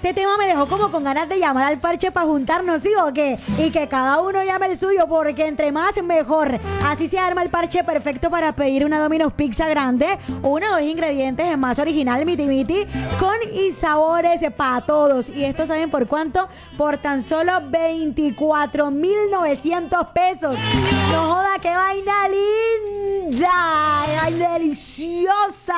este tema me dejó como con ganas de llamar al parche para juntarnos, ¿sí o qué? Y que cada uno llame el suyo, porque entre más mejor. Así se arma el parche perfecto para pedir una Domino's Pizza grande, uno o dos ingredientes en masa original miti miti, con y sabores para todos. Y esto, ¿saben por cuánto? Por tan solo 24,900 pesos. No joda, qué vaina linda, qué vaina deliciosa.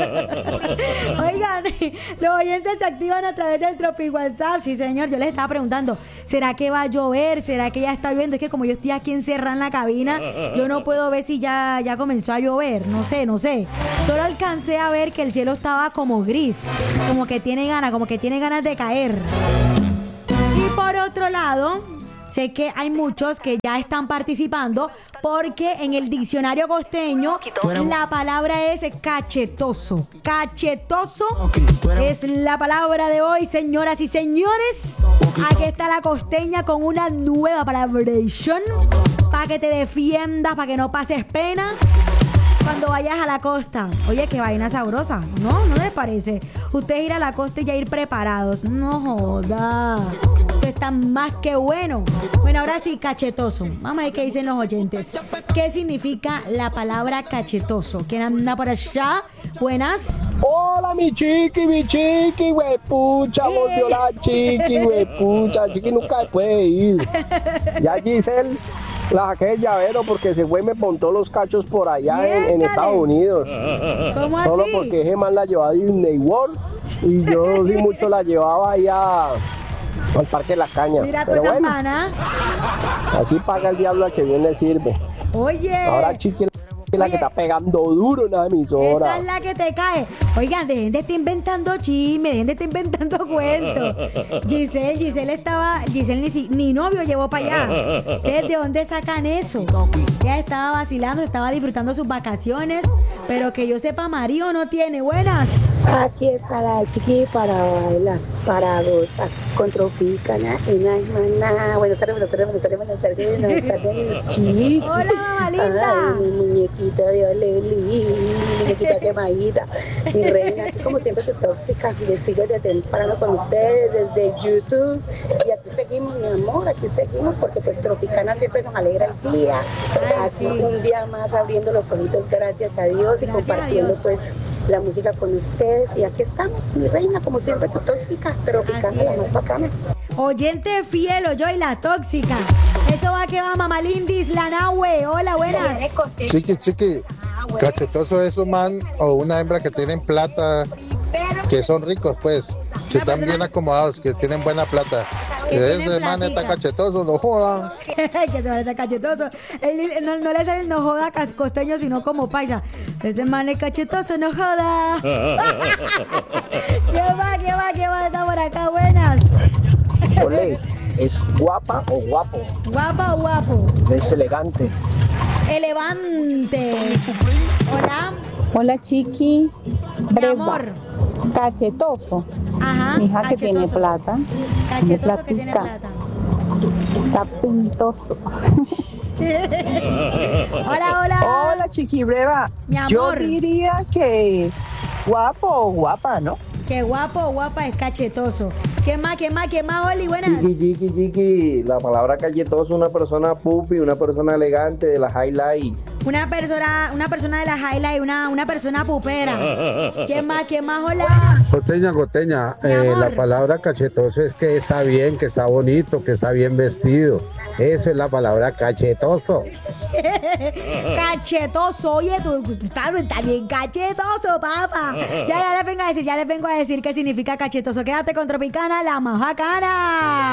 Oigan, los oyentes se activan a través del Tropic WhatsApp. Sí, señor, yo les estaba preguntando, ¿será que va a llover? ¿Será que ya está lloviendo? Es que como yo estoy aquí encerrada en la cabina, yo no puedo ver si ya comenzó a llover. No sé. Solo alcancé a ver que el cielo estaba como gris, como que tiene ganas de caer. Y por otro lado, sé que hay muchos que ya están participando porque en el diccionario costeño la palabra es cachetoso. Cachetoso es la palabra de hoy, señoras y señores. Aquí está la costeña con una nueva palabration para que te defiendas, para que no pases pena cuando vayas a la costa. Oye, qué vaina sabrosa, ¿no? ¿No les parece? Ustedes ir a la costa y ya ir preparados. No joda. Eso está más que bueno. Bueno, ahora sí, cachetoso. Vamos a ver qué dicen los oyentes. ¿Qué significa la palabra cachetoso? ¿Quién anda por allá? Buenas. Hola, mi chiqui, huepucha, volvió la chiqui, huepucha, chiqui nunca puede ir. Ya Giselle la saqué del llavero porque se fue y me montó los cachos por allá en Estados Unidos. ¿Cómo así? Solo porque ese man la llevaba a Disney World y yo sí mucho la llevaba allá al Parque La Caña. Mira tu Pero bueno, semana. así paga el diablo al que bien le sirve. Oye. Ahora chiqui es la que está pegando duro en la emisora. Esa es la que te cae. Oigan, dejen de estar inventando chismes, dejen de estar inventando cuentos. Giselle ni novio llevó para allá. ¿Ustedes de dónde sacan eso? Ella estaba vacilando, estaba disfrutando sus vacaciones, pero que yo sepa, marido no tiene. Buenas. Aquí está la chiqui para bailar, para gozar, con Tropicana y no hay más nada. Buenas tardes, mi chiqui. Hola, mamá linda. Ay, mi muñequita de Oleli, mi muñequita quemadita, mi reina, así como siempre tu tóxica. Yo sigo desde temprano con ustedes, desde YouTube. Y aquí seguimos, mi amor, aquí seguimos, porque pues Tropicana siempre nos alegra el día. Así un día más abriendo los ojitos, gracias a Dios, y compartiendo pues la música con ustedes. Y aquí estamos, mi reina, como siempre tu tóxica, Tropicana, la más bacana. Oyente fiel, yo y la tóxica. Eso va que va, mamá Lindis, la Nahue. Hola, buenas. Chiqui, cachetoso es un man o una hembra que tienen plata, que son ricos, pues, que están bien acomodados, que tienen buena plata. Ese man está cachetoso, no joda. Que se va a estar cachetoso. No le sale el no joda costeño, sino como paisa. Ese man es cachetoso, no joda. ¿Qué va? Está por acá, buenas. Ole, ¿es guapa o guapo? Guapa o guapo. Es elegante. Elevante. Hola. Hola, chiqui. Mi Breva. amor. Cachetoso. Ajá. Mi hija que tiene plata. Cachetoso que tiene plata. Está pintoso. Hola. Hola, chiqui breva. Mi amor. Yo diría que guapo o guapa, ¿no? Qué guapo o guapa es cachetoso. ¿Qué más, Oli? Buenas. Chiqui, la palabra cachetoso, una persona pupi, una persona elegante de la highlight. Una persona de la highlight, una persona pupera. ¿Qué más, hola? Costeña, la palabra cachetoso es que está bien, que está bonito, que está bien vestido. Eso es la palabra cachetoso. Cachetoso, oye, tú estás bien cachetoso, papá. Ya les vengo a decir qué significa cachetoso. Quédate con Tropicana, la más bacana.